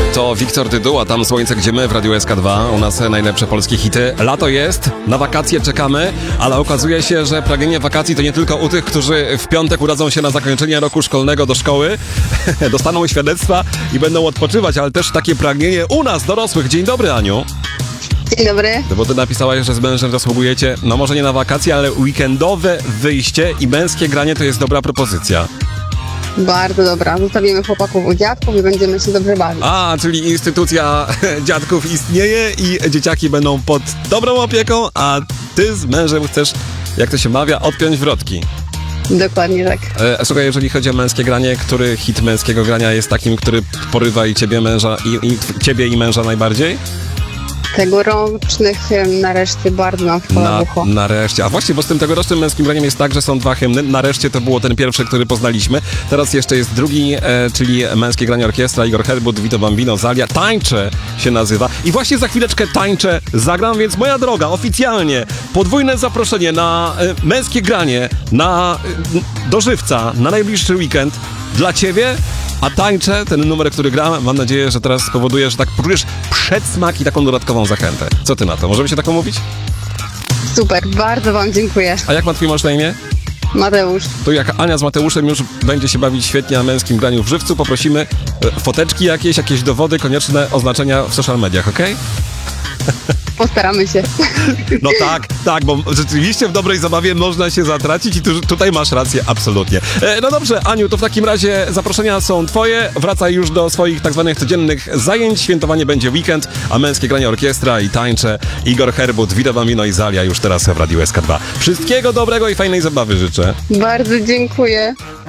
To Wiktor Dyduła, tam Słońce, gdzie my w Radiu SK2. U nas najlepsze polskie hity. Lato jest, na wakacje czekamy, ale okazuje się, że pragnienie wakacji to nie tylko u tych, którzy w piątek udadzą się na zakończenie roku szkolnego do szkoły, dostaną świadectwa i będą odpoczywać, ale też takie pragnienie u nas, dorosłych. Dzień dobry, Aniu. Dzień dobry. Bo ty napisałaś, że z mężem zasługujecie, no może nie na wakacje, ale weekendowe wyjście i męskie granie to jest dobra propozycja. Bardzo dobra. Zostawimy chłopaków u dziadków i będziemy się dobrze bawić. A, czyli instytucja dziadków istnieje i dzieciaki będą pod dobrą opieką, a ty z mężem chcesz, jak to się mawia, odpiąć wrotki. Dokładnie tak. Słuchaj, jeżeli chodzi o męskie granie, który hit męskiego grania jest takim, który porywa i ciebie, męża, ciebie i męża najbardziej? Tegorocznych nareszcie bardzo nam wpadło w ucho. Nareszcie. A właśnie, bo z tym tegorocznym męskim graniem jest tak, że są dwa hymny. Nareszcie to było ten pierwszy, który poznaliśmy. Teraz jeszcze jest drugi, czyli męskie granie orkiestra. Igor Herbut, Vito Bambino, Zalia. Tańczę się nazywa. I właśnie za chwileczkę Tańczę zagram, więc moja droga, oficjalnie podwójne zaproszenie na męskie granie, do żywca, na najbliższy weekend dla ciebie. A Tańczę, ten numer, który gram, mam nadzieję, że teraz spowoduje, że tak poczujesz przedsmak i taką dodatkową zachętę. Co ty na to? Możemy się taką mówić? Super, bardzo wam dziękuję. A jak ma twój mąż na imię? Mateusz. To jak Ania z Mateuszem już będzie się bawić świetnie na męskim graniu w żywcu, poprosimy foteczki jakieś dowody, konieczne oznaczenia w social mediach, okej? Postaramy się. No tak, bo rzeczywiście w dobrej zabawie można się zatracić i tutaj masz rację, absolutnie. No dobrze, Aniu, to w takim razie zaproszenia są twoje, wracaj już do swoich tak zwanych codziennych zajęć, świętowanie będzie weekend, a męskie granie orkiestra i Tańczę, Igor Herbut, Vito Bambino i Zalia już teraz w Radiu SK2. Wszystkiego dobrego i fajnej zabawy życzę. Bardzo dziękuję.